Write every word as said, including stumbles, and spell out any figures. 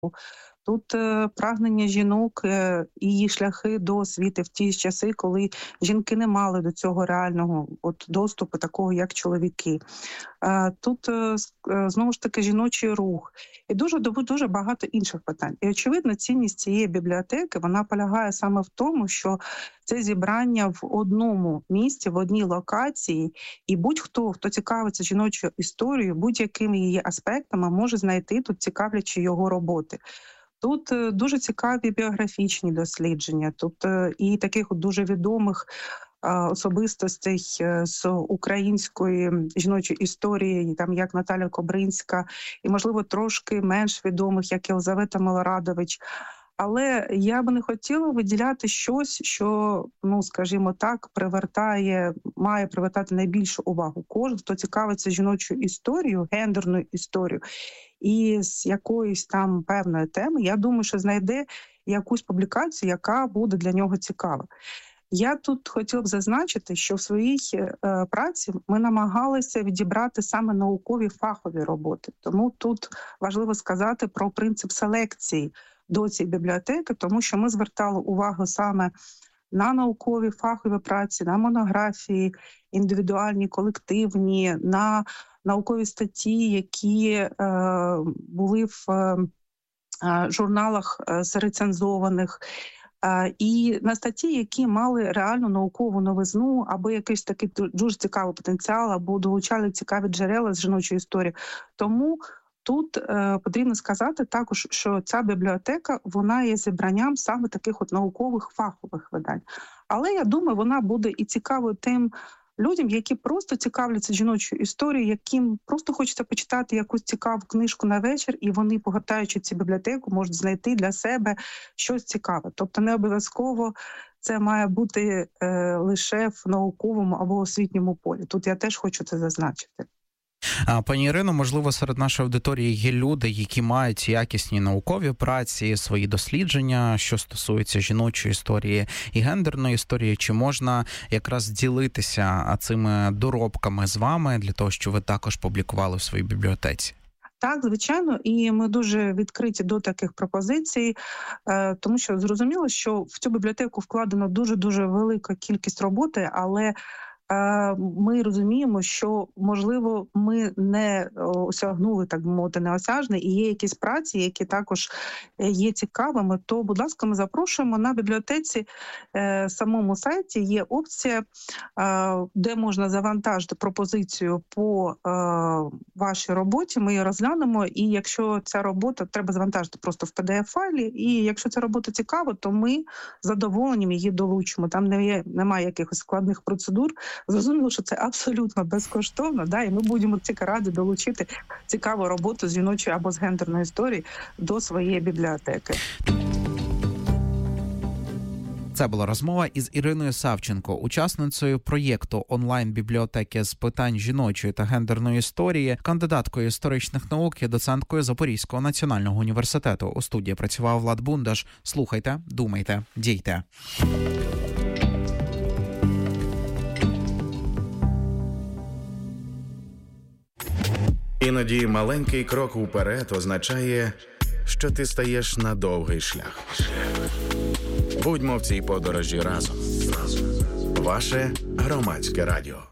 Тут е, прагнення жінок е, і її шляхи до освіти в ті часи, коли жінки не мали до цього реального от, доступу, такого як чоловіки. Е, тут е, е, знову ж таки жіночий рух і дуже дуже багато інших питань. І очевидно, цінність цієї бібліотеки вона полягає саме в тому, що це зібрання в одному місці, в одній локації, і будь-хто, хто цікавиться жіночою історією, будь-якими її аспектами, може знайти тут, цікавлячи його роботи. Тут е, дуже цікаві біографічні дослідження, тут е, і таких от дуже відомих е, особистостей е, з української жіночої історії, там як Наталя Кобринська, і, можливо, трошки менш відомих, як Єлизавета Милорадович. Але я би не хотіла виділяти щось, що, ну, скажімо так, привертає, має привертати найбільшу увагу. Кожен, хто цікавиться жіночою історією, гендерною історією, і з якоїсь там певної теми, я думаю, що знайде якусь публікацію, яка буде для нього цікава. Я тут хотіла б зазначити, що в своїй е, праці ми намагалися відібрати саме наукові фахові роботи. Тому тут важливо сказати про принцип селекції до цієї бібліотеки, тому що ми звертали увагу саме на наукові фахові праці, на монографії, індивідуальні, колективні, на наукові статті, які е, були в е, журналах е, зарецензованих, е, і на статті, які мали реальну наукову новизну, або якийсь такий дуже цікавий потенціал, або долучали цікаві джерела з жіночої історії. Тому тут е, потрібно сказати також, що ця бібліотека, вона є зібранням саме таких от наукових фахових видань. Але я думаю, вона буде і цікавою тим людям, які просто цікавляться жіночою історією, яким просто хочеться почитати якусь цікаву книжку на вечір, і вони, погортаючи цю бібліотеку, можуть знайти для себе щось цікаве. Тобто не обов'язково це має бути е, лише в науковому або освітньому полі. Тут я теж хочу це зазначити. Пані Ірино, можливо, серед нашої аудиторії є люди, які мають якісні наукові праці, свої дослідження, що стосується жіночої історії і гендерної історії. Чи можна якраз ділитися цими доробками з вами для того, щоб ви також публікували в своїй бібліотеці? Так, звичайно, і ми дуже відкриті до таких пропозицій, тому що зрозуміло, що в цю бібліотеку вкладено дуже-дуже велика кількість роботи, але ми розуміємо, що, можливо, ми не осягнули, так би мовити, неосяжне, і є якісь праці, які також є цікавими, то, будь ласка, ми запрошуємо на бібліотеці, е, самому сайті є опція, е, де можна завантажити пропозицію по е, вашій роботі, ми її розглянемо, і якщо ця робота, треба завантажити просто в пі ді еф-файлі, і якщо ця робота цікава, то ми з задоволенням її долучимо. Там не є, немає якихось складних процедур. Зрозуміло, що це абсолютно безкоштовно, да, і ми будемо тільки раді долучити цікаву роботу з жіночої або з гендерної історії до своєї бібліотеки. Це була розмова із Іриною Савченко, учасницею проєкту онлайн-бібліотеки з питань жіночої та гендерної історії, кандидаткою історичних наук і доценткою Запорізького національного університету. У студії працював Влад Бундаш. Слухайте, думайте, дійте. Іноді маленький крок уперед означає, що ти стаєш на довгий шлях. Будьмо в цій подорожі разом. Ваше Громадське радіо.